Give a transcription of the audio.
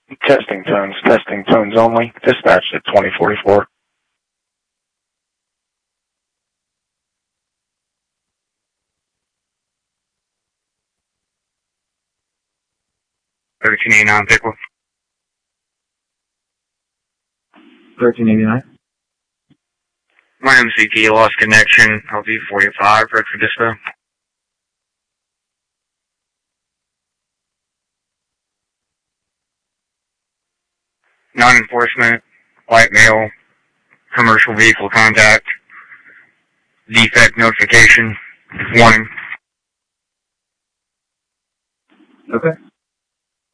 Testing tones only. Dispatch at 2044. $1389 Pickle. 1389. My MCT lost connection. LV45, red for dispo. Non-enforcement, white male, commercial vehicle contact, defect notification, warning. Okay.